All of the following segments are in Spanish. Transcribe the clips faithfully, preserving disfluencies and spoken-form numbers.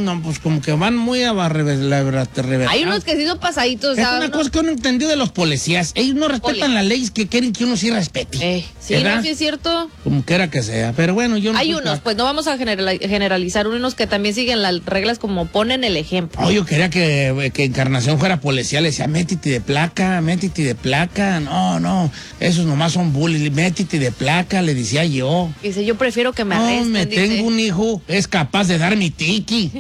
no, pues como que van muy a revelar. Hay unos que sí son pasaditos. Es ¿sabes? una cosa que uno entendió de los policías. Ellos no respetan Poli. las leyes que quieren que uno sí respete. Eh, sí, ¿verdad? no, sí es cierto. Como quiera que sea. Pero bueno, yo no Hay soy unos, ca- pues no vamos a general- generalizar, unos que también siguen las reglas como ponen el ejemplo. Oh, yo quería que, que Encarnación fuera policía. Le decía, métete de placa, métete de placa. No, no, esos nomás son bullies. Métete de placa, le decía yo. Dice, yo prefiero que me No, arresten. me dice. tengo un hijo, es capaz de dar mi tiki.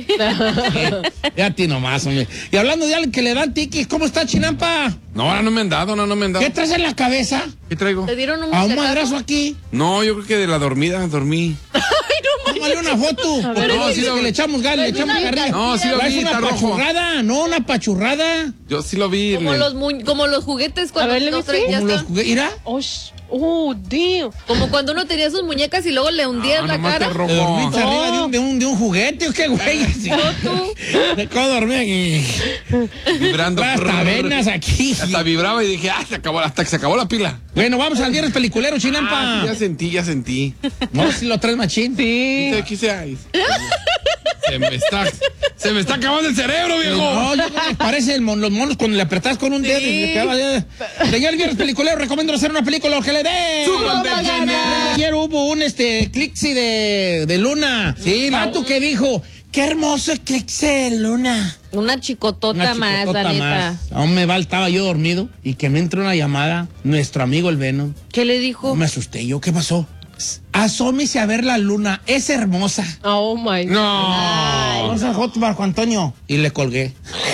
Ya a ti nomás, hombre. Y hablando de alguien que le dan tiki, ¿cómo está, Chinampa? No, ahora no me han dado, no, no me han dado. ¿Qué traes en la cabeza? ¿Qué traigo? ¿Te dieron un A un muñecazo? madrazo aquí. No, yo creo que de la dormida dormí. Tómale una foto. Porque no, no, sí si lo que vi. le echamos gas, le Es echamos una carrilla. No, sí lo Es vi, una está rojo. pachurrada, no, una pachurrada. Yo sí lo vi. Como le- los, mu- como los juguetes cuando A ver, let me los traías, see. Como los ¿no? juguetes. Mira, Oh, sh- oh, damn. Como cuando uno tenía sus muñecas y luego le hundías Ah, la nomás cara. te rojo. te dormiste No. arriba de un, de, un, de un juguete, ¿o qué, güey? Sí. tú. ¿De cómo dormía aquí? Vibrando. Hasta venas aquí. Hasta vibraba y dije, ah, se acabó, hasta que se acabó la pila. Bueno, vamos al viernes peliculero, Ah, Chinampa. sí, ya sentí, ya sentí. No, si lo traes machín. Sí. Quise, quise, ay. Se me está, se me está acabando el cerebro, viejo. No, yo creo que parece el mon- los monos cuando le apretas con un dedo y le quedaba ya. Señor viernes peliculero, recomiendo hacer una película que le dé. Suban de ganas. Ayer hubo un este clixi de, de Luna. Sí, Pato que dijo, qué hermoso eclipse de Luna. Una chicotota Una más, chicotota la neta. más. Aún me va, estaba yo dormido y que me entró una llamada, nuestro amigo el Venom. ¿Qué le dijo? Me asusté yo, ¿qué pasó? Asómese a ver la luna, es hermosa. Oh, my God. No. Vamos al hot Marco Antonio. Y le colgué.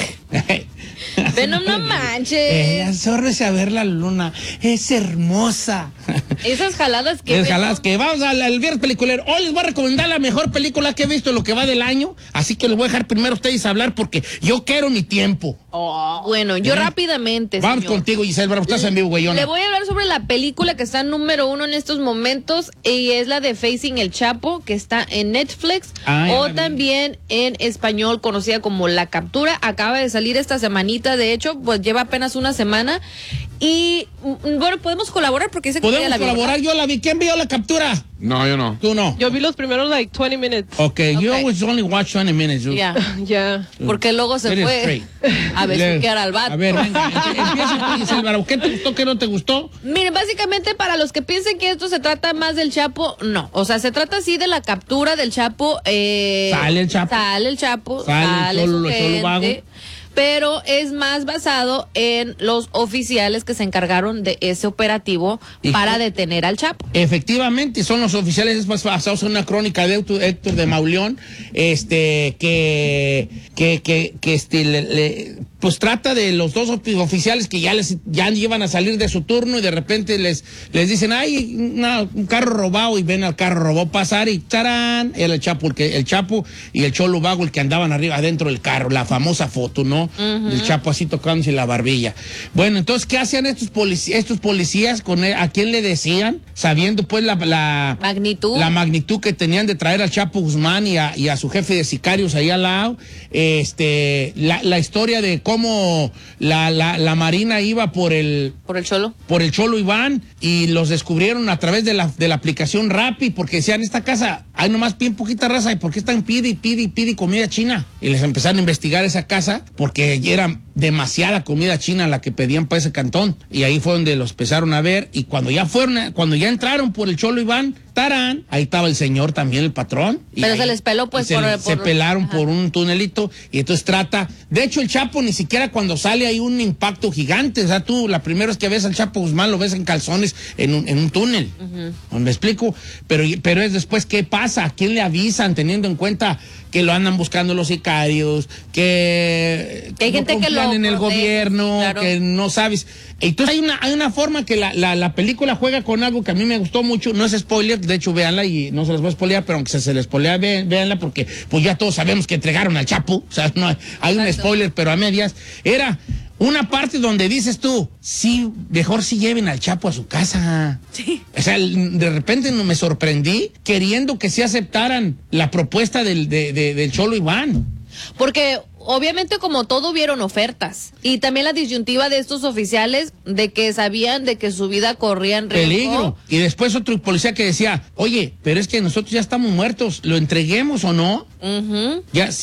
Venom, no manches. Eh, asómese a ver la luna, es hermosa. Esas jaladas que... Es Venom- jaladas que vamos al, al viernes peliculero. Hoy les voy a recomendar la mejor película que he visto en lo que va del año. Así que les voy a dejar primero a ustedes hablar porque yo quiero mi tiempo. Bueno, yo ¿Eh? rápidamente, Vamos señor. contigo, Giselle, Bravo, estás en vivo, güeyona. Le voy a hablar sobre la película que está número uno en estos momentos y es la de Facing el Chapo, que está en Netflix Ah, ya o la vi. también en español conocida como La Captura. Acaba de salir esta semanita, de hecho, pues lleva apenas una semana y mm, bueno, podemos colaborar porque dice que Podemos ya la vi, colaborar, yo la vi. ¿Quién vio la captura? No, yo no. Tú no. Yo vi los primeros, like, twenty minutes. Ok, you Ok. always only watch twenty minutes. you- Ya, Ya. porque luego se Eres fue straight. a besuquear al vato. A ver, venga, empieza, empieza tú, Giselle Bravo. ¿Qué te gustó, qué no te gustó? Miren, básicamente para los que piensen que esto se trata más del Chapo, no. O sea, se trata así de la captura del Chapo. Eh, Sale el Chapo. Sale el Chapo. Sale el Sale Cholo, su lo Cholo gente, Vago. pero es más basado en los oficiales que se encargaron de ese operativo ¿Y para qué? detener al Chapo. Efectivamente, son los oficiales es basados en una crónica de Héctor, Héctor de Mauleón, este, que, que, que, que este, le- le- pues trata de los dos ofi- oficiales que ya les, ya iban a salir de su turno y de repente les, les dicen, ay, una- un carro robado y ven al carro robado pasar y ¡tarán! Era el Chapo, el, que, el Chapo y el Cholo Vago, el que andaban arriba adentro del carro, la famosa foto, ¿no? Del Chapo así tocándose la barbilla. Bueno, entonces, ¿qué hacían estos policías, estos policías con él? ¿A quién le decían? Sabiendo pues la, la Magnitud. la magnitud que tenían de traer al Chapo Guzmán y a, y a su jefe de sicarios ahí al lado, este, la, la historia de cómo la, la, la Marina iba por el, Por el Cholo. por el Cholo Iván y los descubrieron a través de la, de la aplicación Rappi porque decían, esta casa hay nomás bien poquita raza y por qué están pide y pide y pide comida china. Y les empezaron a investigar esa casa porque era demasiada comida china la que pedían para ese cantón. Y ahí fue donde los empezaron a ver y cuando ya fueron, a- cuando ya entraron por el Cholo Iván, tarán, ahí estaba el señor también, el patrón. Y Pero ahí- se les peló, pues, y se, por- le- se por- pelaron Ajá. por un tunelito y entonces trata, de hecho el Chapo ni siquiera cuando sale hay un impacto gigante, o sea, tú la primera vez que ves al Chapo Guzmán lo ves en calzones en un, en un túnel, ¿me explico? Pero, pero es después qué pasa, a quién le avisan teniendo en cuenta que lo andan buscando los sicarios, que, Que hay no gente que confían lo en el protege, gobierno, sí, claro. que no sabes. Entonces hay una, hay una forma que la, la, la película juega con algo que a mí me gustó mucho, no es spoiler, de hecho véanla y no se las voy a spoilear, pero aunque se, se les spoilea, ve- véanla porque pues ya todos sabemos que entregaron al Chapo, o sea, no hay, hay un Exacto. spoiler, pero a medias. Era una parte donde dices tú, sí, mejor si lleven al Chapo a su casa. Sí. O sea, el- de repente no me sorprendí queriendo que se aceptaran la propuesta del, de, de- del Cholo Iván. Porque obviamente como todo hubieron ofertas y también la disyuntiva de estos oficiales de que sabían de que su vida corría en riesgo. Peligro. Y después otro policía que decía, oye, pero es que nosotros ya estamos muertos, ¿lo entreguemos o no? Ujú. Ya,